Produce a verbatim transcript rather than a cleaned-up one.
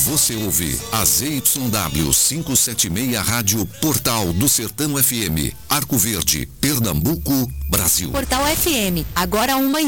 Você ouve a Z Y W quinhentos e setenta e seis Rádio Portal do Sertão F M, Arco Verde, Pernambuco, Brasil. Portal F M, agora uma e